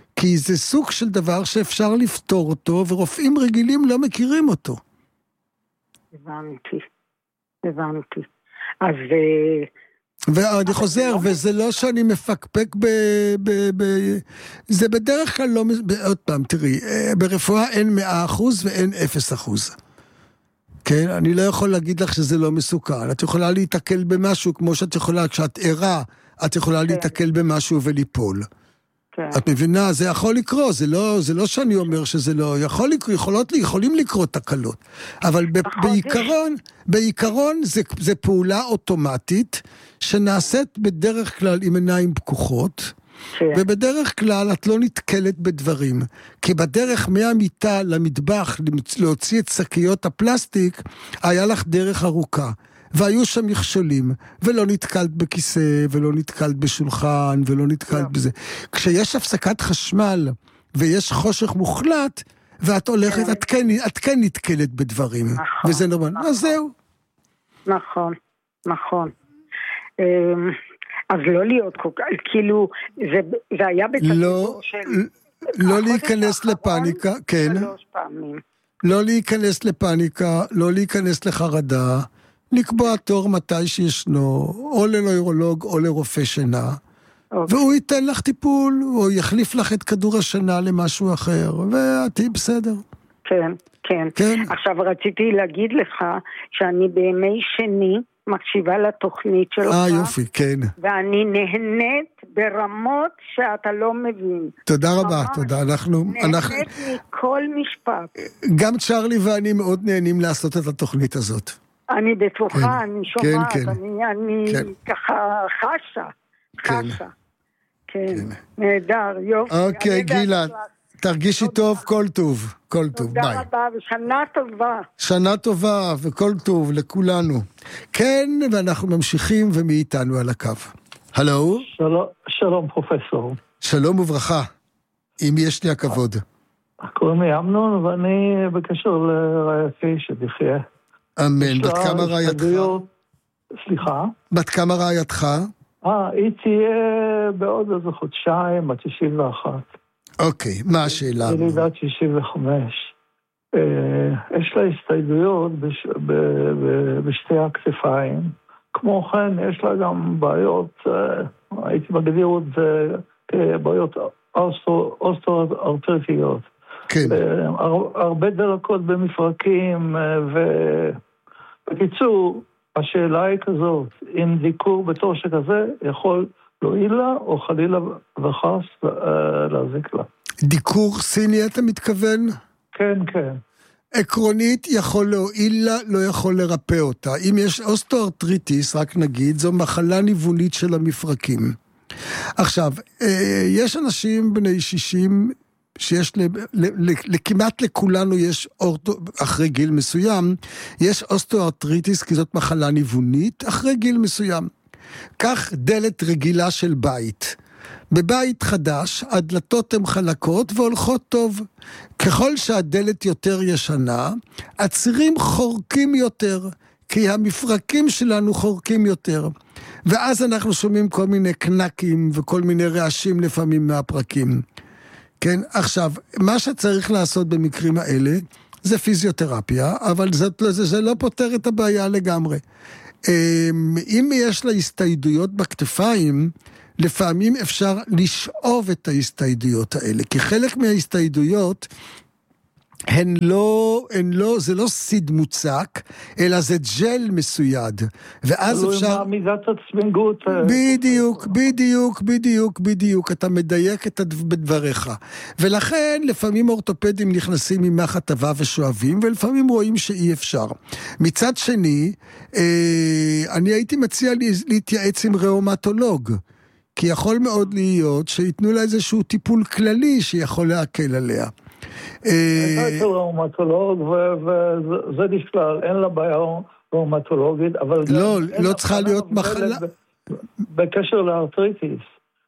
כי זה סוג של דבר שאפשר לפתור אותו, ורופאים רגילים לא מכירים אותו. הבנתי, הבנתי. אז... ואני חוזר, וזה לא שאני מפקפק ב... ב, ב זה בדרך כלל לא... עוד פעם, תראי, ברפואה אין מאה אחוז ואין אפס אחוז. כן? אני לא יכול להגיד לך שזה לא מסוכן. את יכולה להתעכל במשהו, כמו שאת יכולה, כשאת ערה, את יכולה להתעכל במשהו וליפול. את מבינה, זה יכול לקרות, זה לא, זה לא שאני אומר שזה לא, יכול לקרות, יכולות, יכולים לקרות תקלות, אבל בעיקרון, בעיקרון זה, זה פעולה אוטומטית, שנעשית בדרך כלל עם עיניים פקוחות, ובדרך כלל את לא נתקלת בדברים, כי בדרך מהמיטה למטבח, להוציא את שקיות הפלסטיק, היה לך דרך ארוכה. והיו שם מכשולים, ולא נתקלת בכיסא, ולא נתקלת בשולחן, ולא נתקלת בזה. כשיש הפסקת חשמל, ויש חושך מוחלט, ואת הולכת, את כן, את כן נתקלת בדברים. נכון. וזה נורא. אז זהו. נכון, נכון. אז לא להיות כל כך, כאילו, זה היה בתקופו של... לא להיכנס לפאניקה, כן. לא להיכנס לפאניקה, לא להיכנס לחרדה, לקבוע תור מתי שישנו, או לנוירולוג או לרופא שינה, והוא ייתן לך טיפול, או יחליף לך את כדור השינה למשהו אחר, ואת תהי בסדר. כן, כן, כן. עכשיו רציתי להגיד לך שאני בימי שני מקשיבה לתוכנית שלך. אה, יופי, כן. ואני נהנית ברמות שאתה לא מבין. תודה רבה, תודה. אנחנו... נהנית מכל משפט. גם צ'רלי ואני מאוד נהנים לעשות את התוכנית הזאת. אני בטוחה, אני שומעת, אני ככה חשה, חשה. כן, נהדר, יופי. אוקיי, גילה, תרגישי טוב, כל טוב, כל טוב, ביי. תודה רבה, ושנה טובה. שנה טובה, וכל טוב, לכולנו. כן, ואנחנו ממשיכים ומאיתנו על הקו. הלו? שלום, פרופסור. שלום וברכה, אם יש לי הכבוד. קוראים לי אמנון, ואני בקשר לרעייתי שתחיה. אמן, בת כמה רעייתך? סליחה? בת כמה רעייתך? אה, היא תהיה בעוד איזה חודשיים, בת שישים ואחת. אוקיי, מה השאלה? ילידת שישים וחמש. יש לה הסתייגויות בשתי הכתפיים. כמו כן, יש לה גם בעיות, הייתי מגדיר את זה כבעיות אוסטאו-ארתריטיות. כן. הרבה דלקות במפרקים, ובקיצור, השאלה היא כזאת, אם דיקור בתור שכזה יכול להועיל לה, או חלילה וחס להזיק לה. דיקור סיני אתה מתכוון? כן, כן. עקרונית יכול להועיל לה, לא יכול לרפא אותה. אם יש אוסטאו-ארתריטיס, רק נגיד, זו מחלה ניוונית של המפרקים. עכשיו, יש אנשים בני שישים, שיש לכמעט לכולנו יש אורטו, אחרי גיל מסוים, יש אוסטאו-ארתריטיס, כי זאת מחלה ניוונית, אחרי גיל מסוים. כך דלת רגילה של בית. בבית חדש, הדלתות הן חלקות והולכות טוב. ככל שהדלת יותר ישנה, הצירים חורקים יותר, כי המפרקים שלנו חורקים יותר. ואז אנחנו שומעים כל מיני קנקים וכל מיני רעשים לפעמים מהפרקים. כן, עכשיו, מה שצריך לעשות במקרים האלה, זה פיזיותרפיה, אבל זה, זה, זה לא פותר את הבעיה לגמרי. אם יש לה הסתיידויות בכתפיים, לפעמים אפשר לשאוב את ההסתיידויות האלה, כי חלק מההסתיידויות, הן לא, הן לא, זה לא סיד מוצק, אלא זה ג'ל מסויד. ואז אפשר... מידת הצמיגות. בדיוק, בדיוק, בדיוק, בדיוק. אתה מדייק את בדבריך. ולכן, לפעמים אורתופדים נכנסים עם מח הטבה ושואבים, ולפעמים רואים שאי אפשר. מצד שני, אני הייתי מציע להתייעץ עם ראומטולוג, כי יכול מאוד להיות שיתנו לה איזשהו טיפול כללי שיכול להקל עליה. הייתה ראומטולוג, וזה נשלל, אין לה בעיה ראומטולוגית, אבל... לא, לא צריכה להיות מחלה. בקשר לארתריטיס.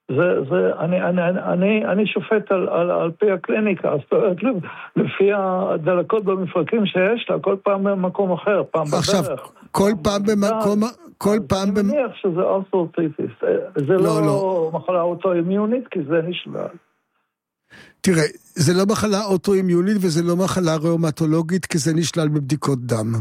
אני שופט על פי הקליניקה, לפי הדלקות במפרקים שיש לה, כל פעם במקום אחר, פעם בדרך. עכשיו, כל פעם במקום... כל פעם... אני מניח שזה ארתריטיס. זה לא מחלה אוטואימיונית, כי זה נשלל. תראה, זה לא מחלה אוטואימיונית וזה לא מחלה ראומטולוגית, כי זה נשלל בבדיקות דם.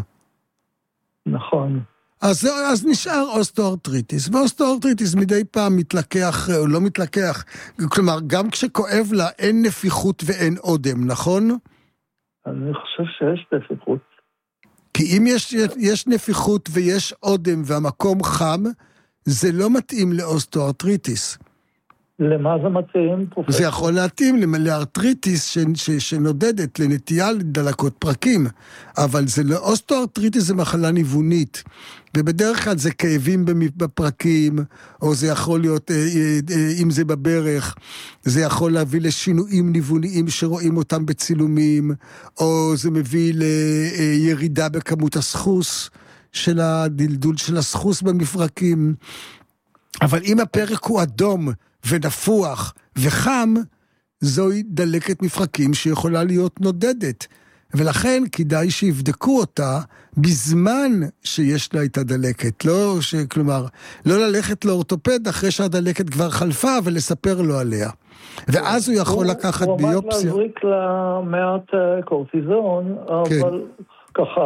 נכון. אז, אז נשאר אוסטוארטריטיס, ואוסטוארטריטיס מדי פעם מתלקח, או לא מתלקח, כלומר, גם כשכואב לה אין נפיחות ואין אודם, נכון? אני חושב שיש נפיחות. כי אם יש, יש נפיחות ויש אודם והמקום חם, זה לא מתאים לאוסטוארטריטיס. למה זה מתאים? פרופסור? זה יכול להתאים לארטריטיס ש, ש, שנודדת, לנטייה לדלקות פרקים, אבל זה לא, אוסטוארטריטיס זה מחלה ניוונית, ובדרך כלל זה כאבים בפרקים, או זה יכול להיות, אם זה בברך, זה יכול להביא לשינויים ניווניים שרואים אותם בצילומים, או זה מביא לירידה בכמות הסחוס, של הדלדול של הסחוס במפרקים, אבל אם הפרק הוא אדום, ונפוח וחם, זוהי דלקת מפרקים שיכולה להיות נודדת. ולכן כדאי שיבדקו אותה בזמן שיש לה את הדלקת. לא, ש... כלומר, לא ללכת לאורתופד אחרי שהדלקת כבר חלפה ולספר לו עליה. ואז הוא יכול לקחת ביופסיה. הוא עמד להזריק לה מעט קורטיזון, אבל ככה,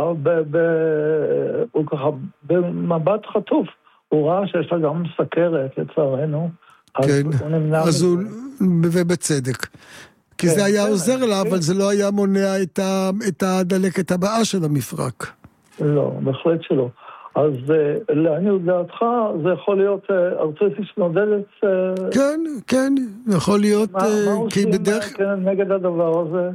הוא ככה במבט חטוף. הוא ראה שיש לה גם סכרת, לצערנו. כן, אז הוא, ובצדק. כי זה היה עוזר לה, אבל זה לא היה מונע את הדלקת הבאה של המפרק. לא, בהחלט שלא. אז לעניות דעתך, זה יכול להיות ארטריטיס נודדת? כן, כן, יכול להיות... מה עושים נגד הדבר הזה?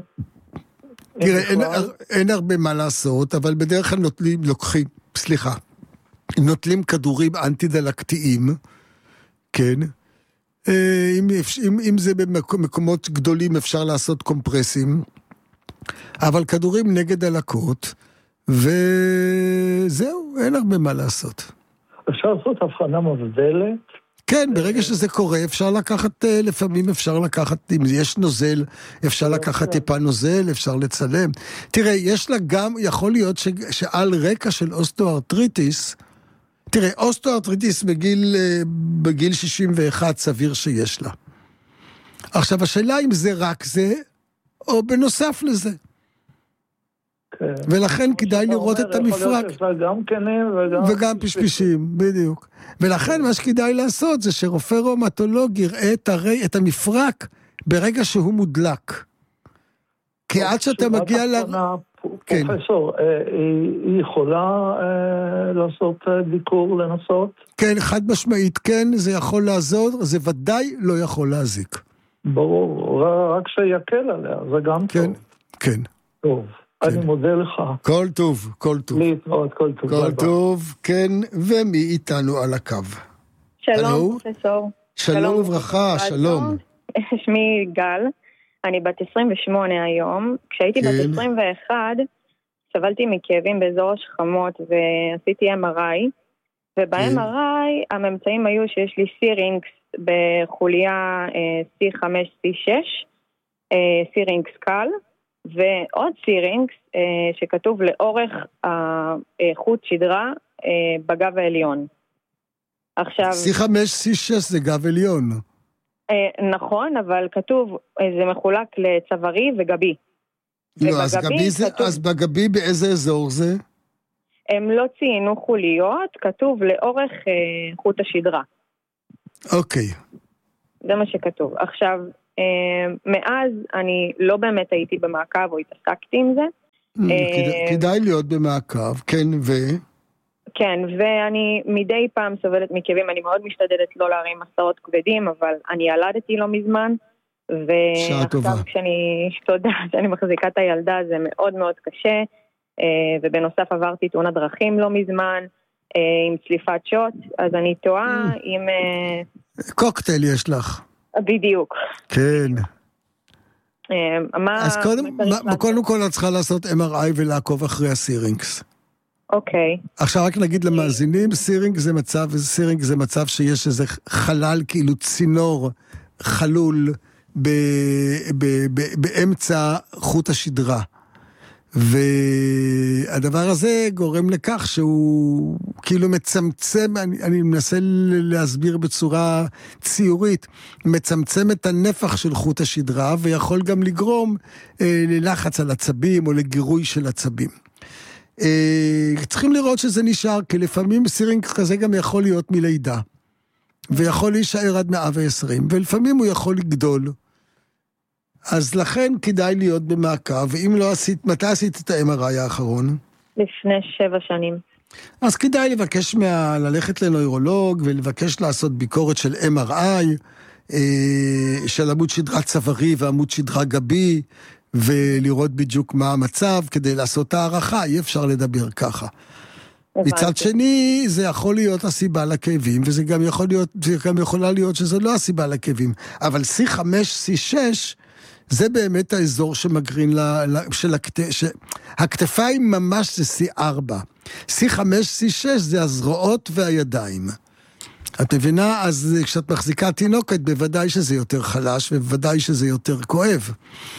תראה, אין הרבה מה לעשות, אבל בדרך כלל נוטלים, לוקחים, סליחה, נוטלים כדורים אנטי-דלקתיים, כן, אם, אם, אם זה במקומות גדולים אפשר לעשות קומפרסים, אבל כדורים נגד דלקות, וזהו, אין הרבה מה לעשות. אפשר לעשות הבחנה מבדלת? כן, ברגע שזה קורה, אפשר לקחת, לפעמים אפשר לקחת, אם יש נוזל, אפשר לקחת טיפה נוזל, אפשר לצלם. תראה, יש לה גם, יכול להיות ש, שעל רקע של אוסטוארטריטיס, תראה, אוסטוארטריטיס בגיל, בגיל שישים ואחת סביר שיש לה. עכשיו, השאלה אם זה רק זה, או בנוסף לזה. כן. ולכן כדאי לראות את המפרק. יש לה גם קנים וגם... וגם פשפישים, בדיוק. ולכן מה שכדאי לעשות זה שרופא ראומטולוג יראה את, הרי, את המפרק ברגע שהוא מודלק. כי עד שאתה מגיע ל... פרופסור, היא יכולה לעשות דיקור, לנסות? כן, חד משמעית, כן, זה יכול לעזור, זה ודאי לא יכול להזיק. ברור, רק שיקל עליה, זה גם טוב. כן, כן. טוב, אני מודה לך. כל טוב, כל טוב. להתראות, כל טוב. כל טוב, כן, ומי איתנו על הקו? שלום, פרופסור. שלום וברכה, שלום. שמי גל. אני בת עשרים ושמונה היום. כשהייתי בת עשרים ואחת, סבלתי מכאבים באזור השכמות ועשיתי אם אר איי, וב-אם אר איי הממצאים היו שיש לי סירינקס בחוליה סי חמש סי שש, סירינקס קל, ועוד סירינקס שכתוב לאורך חוט שדרה בגב העליון. עכשיו... סי חמש סי שש זה גב עליון. נכון, אבל כתוב, זה מחולק לצווארי וגבי. לא, אז, גבי זה, כתוב, אז בגבי באיזה אזור זה? הם לא ציינו חוליות, כתוב לאורך אה, חוט השדרה. אוקיי. זה מה שכתוב. עכשיו, אה, מאז אני לא באמת הייתי במעקב או התעסקתי עם זה. כדאי, אה, כדאי להיות במעקב, כן, ו... כן, ואני מדי פעם סובלת מכאבים, אני מאוד משתדלת לא להרים מסעות כבדים, אבל אני ילדתי לא מזמן, ועכשיו כשאני, תודה, שאני מחזיקה את הילדה, זה מאוד מאוד קשה, ובנוסף עברתי תאונת דרכים לא מזמן, עם צליפת שוט, אז אני טועה עם... קוקטייל יש לך. בדיוק. כן. אז קודם כל את צריכה לעשות אם אר איי ולעקוב אחרי הסירינקס. אוקיי. עכשיו רק נגיד למאזינים, סירינג זה מצב, סירינג זה מצב שיש איזה חלל, כאילו צינור חלול ב, ב, ב, באמצע חוט השדרה. והדבר הזה גורם לכך שהוא כאילו מצמצם, אני, אני מנסה להסביר בצורה ציורית, מצמצם את הנפח של חוט השדרה, ויכול גם לגרום אה, ללחץ על עצבים או לגירוי של עצבים. אה, צריכים לראות שזה נשאר, כי לפעמים סירינקס כזה גם יכול להיות מלידה, ויכול להישאר עד מאה ועשרים, ולפעמים הוא יכול לגדול. אז לכן כדאי להיות במעקב, ואם לא עשית, מתי עשית את ה-אם אר איי האחרון? לפני שבע שנים. אז כדאי לבקש מה, ללכת לנוירולוג, ולבקש לעשות ביקורת של אם אר איי, אה, של עמוד שדרה צווארי ועמוד שדרה גבי, ולראות בדיוק מה המצב, כדי לעשות את הערכה, אי אפשר לדבר ככה. מצד שני, זה יכול להיות הסיבה לכאבים, וזה גם יכול להיות, זה גם יכולה להיות שזה לא הסיבה לכאבים, אבל סי חמש, סי שש, זה באמת האזור שמגרין ל, של הכת, ש, הכתפיים ממש זה סי ארבע. סי חמש, סי שש זה הזרועות והידיים. את מבינה? אז כשאת מחזיקה תינוקת, בוודאי שזה יותר חלש, ובוודאי שזה יותר כואב.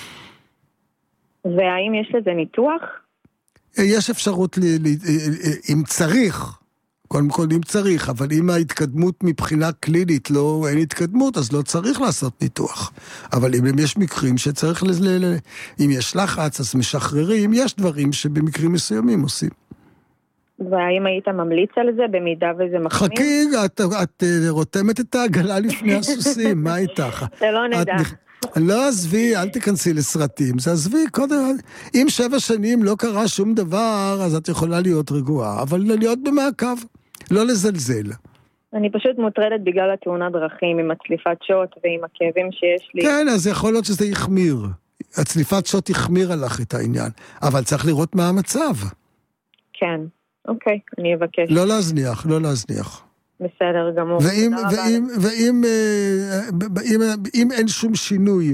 והאם יש לזה ניתוח? יש אפשרות, ל, ל, אם צריך, קודם כל אם צריך, אבל אם ההתקדמות מבחינה קלינית לא, אין התקדמות, אז לא צריך לעשות ניתוח. אבל אם יש מקרים שצריך, ל, ל, אם יש לחץ, אז משחררים, יש דברים שבמקרים מסוימים עושים. והאם היית ממליץ על זה, במידה וזה מחמיר? חכי, את, את רותמת את העגלה לפני הסוסים, מה איתך? זה לא נדע. לא עזבי, אל תכנסי לסרטים, זה עזבי קודם, אם שבע שנים לא קרה שום דבר, אז את יכולה להיות רגועה, אבל להיות במעקב, לא לזלזל. אני פשוט מוטרדת בגלל התאונת דרכים, עם הצליפת שוט ועם הכאבים שיש לי. כן, אז יכול להיות שזה יחמיר. הצליפת שוט יחמיר עליך את העניין, אבל צריך לראות מה המצב. כן, אוקיי, אני אבקש. לא להזניח, לא להזניח. בסדר גמור. ואם, ואם, ואם, ואם, אם אין שום שינוי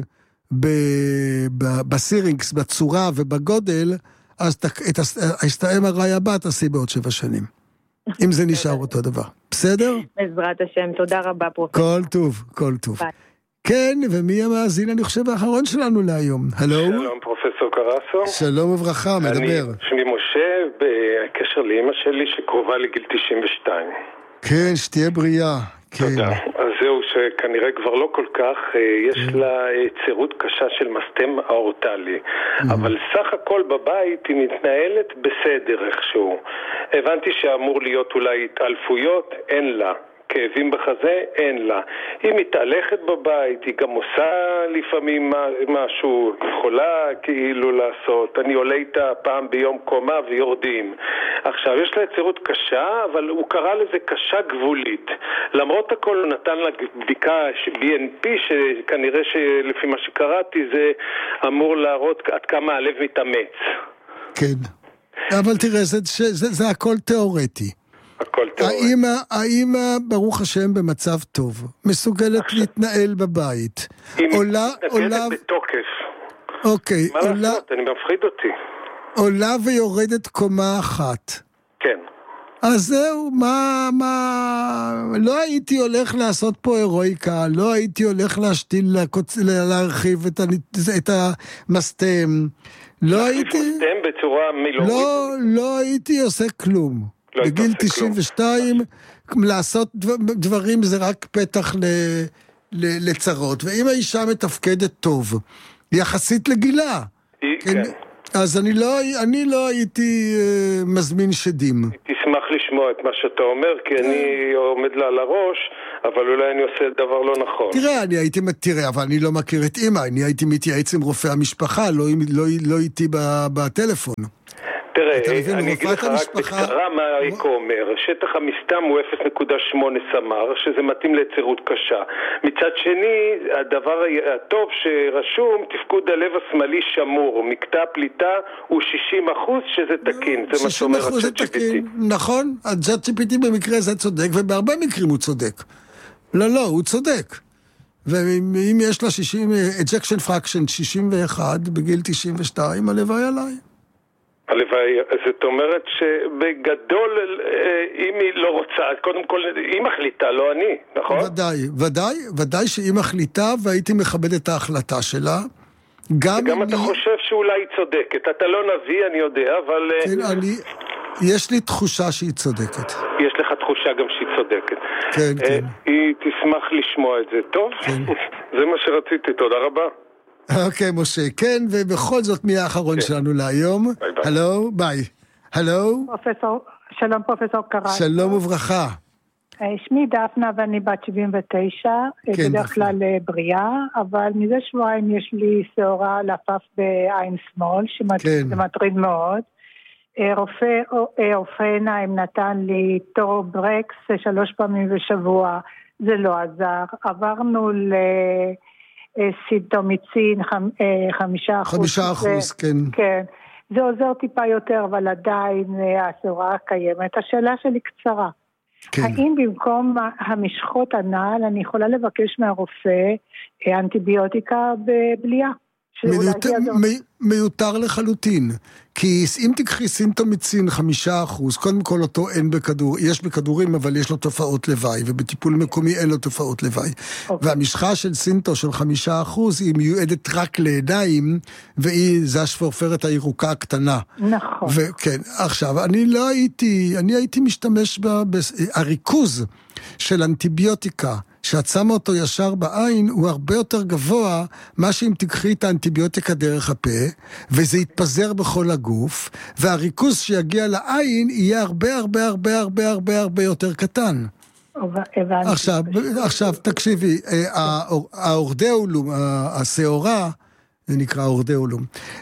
בסירינקס, בצורה ובגודל, אז את ה-אם אר איי הבא תעשי בעוד שבע שנים. אם זה נשאר אותו דבר. בסדר? בעזרת השם, תודה רבה פרופסור. כל טוב, כל טוב. כן, ומי המאזין, אני חושב, האחרון שלנו להיום. הלו? שלום פרופסור קרסו. שלום וברכה, מדבר. שמי משה, בקשר לאמא שלי שקרובה לגיל תשעים ושתיים. כן, שתהיה בריאה. תודה. אז זהו שכנראה כבר לא כל כך, יש לה צירות קשה של מסתם האורטלי, אבל סך הכל בבית היא מתנהלת בסדר איכשהו. הבנתי שאמור להיות אולי התעלפויות, אין לה. כאבים בחזה, אין לה. היא מתהלכת בבית, היא גם עושה לפעמים משהו, יכולה כאילו לעשות. אני עולה איתה פעם ביום קומה ויורדים. עכשיו, יש לה יצירות קשה, אבל הוא קרא לזה קשה גבולית. למרות הכל הוא נתן לה בדיקה בי אן פי, שכנראה שלפי מה שקראתי זה אמור להראות עד כמה הלב מתאמץ. כן. אבל תראה, זה, זה, זה הכל תיאורטי. האמא, האמא, ברוך השם, במצב טוב. מסוגלת להתנהל בבית. היא מתנגדת בתוקף. אוקיי. מה לעשות? אני מפחיד אותי. עולה ויורדת קומה אחת. כן. אז זהו, מה, מה... לא הייתי הולך לעשות פה אירואיקה, לא הייתי הולך להשתיל, להרחיב את, את המסתם. לא הייתי... מסתם בצורה מילורית? לא, לא הייתי עושה כלום. בגיל תשעים ושתיים, לעשות דברים זה רק פתח לצרות. ואם האישה מתפקדת טוב, יחסית לגילה, אז אני לא, אני לא הייתי מזמין שדים. תשמח לשמוע את מה שאתה אומר, כי אני עומד לה על הראש, אבל אולי אני עושה דבר לא נכון. תראה, אני הייתי, תראה, אבל אני לא מכיר את אמא, אני הייתי מתייעץ עם רופא המשפחה, לא, לא, לא איתי בטלפון. תראה, אני אגיד לך רק בקצרה מה האיקו אומר. שטח המסתם הוא אפס נקודה שמונה סמ"ר, שזה מתאים ליצירות קשה. מצד שני, הדבר הטוב שרשום, תפקוד הלב השמאלי שמור. מקטע הפליטה הוא שישים אחוז, שזה תקין. זה מה שאומר ה-צ'אט ג'י פי טי. נכון, ה-צ'אט ג'י פי טי במקרה זה צודק, ובהרבה מקרים הוא צודק. לא, לא, הוא צודק. ואם יש לה שישים, ejection fraction שישים ואחת בגיל תשעים ושתיים, הלוואי עליי. הלוואי, זאת אומרת שבגדול, אם היא לא רוצה, קודם כל, היא מחליטה, לא אני, נכון? ודאי, ודאי, ודאי שהיא מחליטה, והייתי מכבד את ההחלטה שלה, גם, גם אני... אתה חושב שאולי היא צודקת. אתה לא נביא, אני יודע, אבל... כן, אני... יש לי תחושה שהיא צודקת. יש לך תחושה גם שהיא צודקת. כן, כן. היא תשמח לשמוע את זה. טוב, כן. זה מה שרציתי. תודה רבה. אוקיי, משה. כן, ובכל זאת מי האחרון כן. שלנו להיום? ביי ביי. הלו, ביי. הלו? פרופסור, שלום פרופסור קרא. שלום וברכה. שמי דפנה ואני בת שבעים ותשע, כן, בדרך כלל בריאה, אבל מזה שבועיים יש לי שעורה לפף בעין שמאל, שזה כן. מטריד מאוד. רופא, רופא עיניים נתן לי טורברקס שלוש פעמים בשבוע, זה לא עזר. עברנו לסימטומיצין, חמישה אחוז. חמישה אחוז, כן. כן. זה עוזר טיפה יותר, אבל עדיין השעורה קיימת. השאלה שלי קצרה. כן. האם במקום המשחות הנעל אני יכולה לבקש מהרופא אנטיביוטיקה בבליעה? מיותר, מי, מיותר לחלוטין, כי אם תקחי סינטומיצין חמישה אחוז, קודם כל אותו אין בכדור, יש בכדורים אבל יש לו תופעות לוואי, ובטיפול מקומי אין לו תופעות לוואי. אוקיי. והמשחה של סינטו של חמישה אחוז היא מיועדת רק לידיים, והיא, זה השפורפרת הירוקה הקטנה. נכון. וכן, עכשיו, אני לא הייתי, אני הייתי משתמש בה, הריכוז של אנטיביוטיקה, שאת שמה אותו ישר בעין, הוא הרבה יותר גבוה, מה שאם תקחי את האנטיביוטיקה דרך הפה, וזה יתפזר בכל הגוף, והריכוז שיגיע לעין, יהיה הרבה הרבה הרבה הרבה הרבה הרבה יותר קטן. עכשיו, עכשיו, תקשיבי, האורדאולום, השעורה, זה נקרא אורדאולום,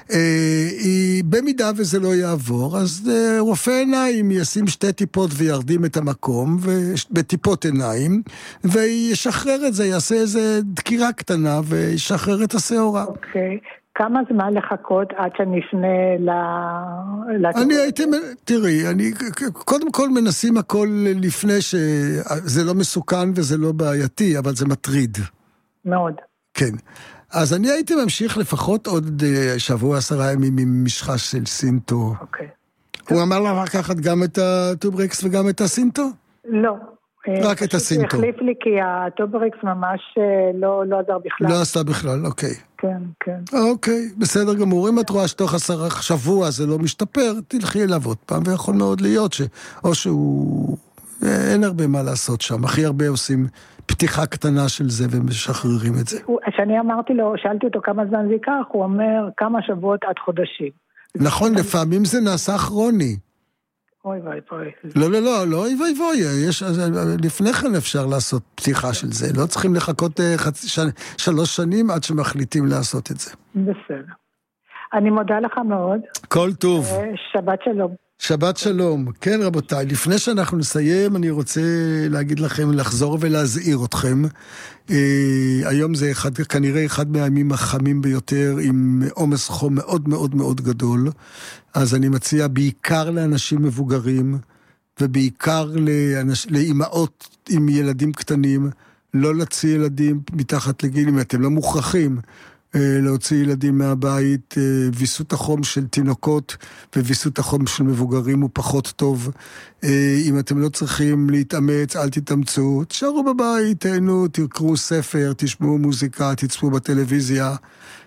היא, במידה וזה לא יעבור, אז רופא עיניים ישים שתי טיפות וירדים את המקום, בטיפות עיניים, וישחרר את זה, יעשה איזה דקירה קטנה, וישחרר את השעורה. אוקיי. כמה זמן לחכות עד שנפנה ל... אני הייתי, תראי, אני קודם כל מנסים הכל לפני שזה לא מסוכן וזה לא בעייתי, אבל זה מטריד. מאוד. כן. אז אני הייתי ממשיך לפחות עוד שבוע עשרה ימים עם משחה של סינטו. אוקיי. הוא אמר לה לקחת גם את הטוברקס וגם את הסינטו? לא. רק את הסינטו. החליף לי כי הטוברקס ממש לא, לא עזר בכלל. לא עשה בכלל, אוקיי. כן, כן. אוקיי, בסדר גמור. אם את רואה שתוך עשרה שבוע זה לא משתפר, תלכי אליו עוד פעם, ויכול מאוד להיות ש... או שהוא... אין הרבה מה לעשות שם. הכי הרבה עושים פתיחה קטנה של זה ומשחררים את זה. כשאני אמרתי לו, שאלתי אותו כמה זמן זה ייקח, הוא אומר כמה שבועות עד חודשים. נכון, לפעמים זה נעשה כרוני. אוי ואי ואי. לא, לא, לא, לא, אוי ואי ואי. יש, לפני כן אפשר לעשות פתיחה של זה. לא צריכים לחכות חצי, שלוש שנים עד שמחליטים לעשות את זה. בסדר. אני מודה לך מאוד. כל טוב. שבת שלום. שבת שלום. כן רבותיי, לפני שאנחנו נסיים, אני רוצה להגיד לכם, לחזור ולהזהיר אתכם. אה, היום זה אחד, כנראה אחד מהימים החמים ביותר, עם עומס חום מאוד מאוד מאוד גדול. אז אני מציע בעיקר לאנשים מבוגרים, ובעיקר לאנש, לאמהות עם ילדים קטנים, לא להוציא ילדים מתחת לגיל, אם אתם לא מוכרחים, להוציא ילדים מהבית. ויסות החום של תינוקות וויסות החום של מבוגרים הוא פחות טוב. אם אתם לא צריכים להתאמץ, אל תתאמצו, תשארו בבית, תהנו, תקראו ספר, תשמעו מוזיקה, תצפו בטלוויזיה.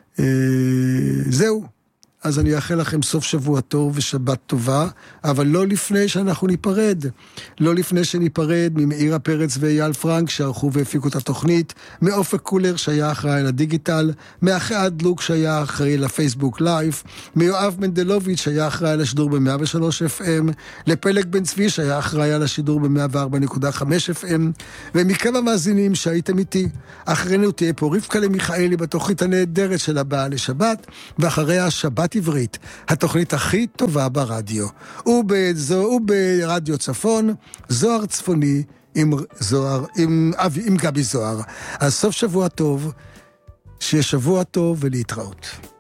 זהו. אז אני אאחל לכם סוף שבוע טוב ושבת טובה, אבל לא לפני שאנחנו ניפרד. לא לפני שניפרד ממאירה פרץ ואייל פרנק שערכו והפיקו את התוכנית, מאופק קולר שהיה אחראי לדיגיטל, מאחד לוק שהיה אחראי לפייסבוק לייב, מיואב מנדלוביץ' שהיה אחראי לשידור ב-מאה ושלוש אף אם, לפלג בן צבי שהיה אחראי על השידור ב-מאה וארבע נקודה חמש אף אם, ומכמה מאזינים שהייתם איתי. אחרינו תהיה פה רבקה למיכאלי בתוכנית הנהדרת של הבאה לשבת, ואחריה השבת עברית, התוכנית הכי טובה ברדיו. ובזו, וברדיו צפון, זוהר צפוני עם זוהר, עם, עם גבי זוהר. אז סוף שבוע טוב, שיהיה שבוע טוב ולהתראות.